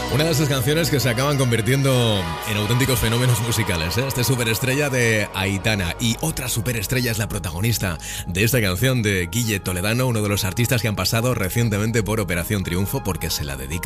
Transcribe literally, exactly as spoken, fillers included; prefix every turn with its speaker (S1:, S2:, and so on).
S1: Una de esas canciones que se acaban convirtiendo en auténticos fenómenos musicales, ¿eh? Este superestrella de Aitana. Y otra superestrella es la protagonista de esta canción de Guille Toledano, uno de los artistas que han pasado recientemente por Operación Triunfo, porque se la dedica